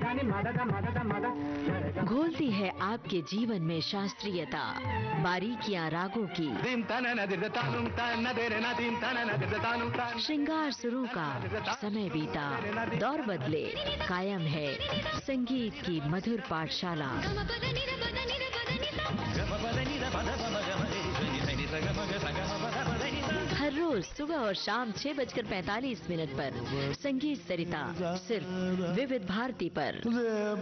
घोलती है आपके जीवन में शास्त्रीयता, बारीकियां रागों की। श्रृंगार शुरू का समय बीता, दौर बदले, कायम है संगीत की मधुर पाठशाला। हर रोज सुबह और शाम 6:45 पर संगीत सरिता, सिर्फ विविध भारती पर।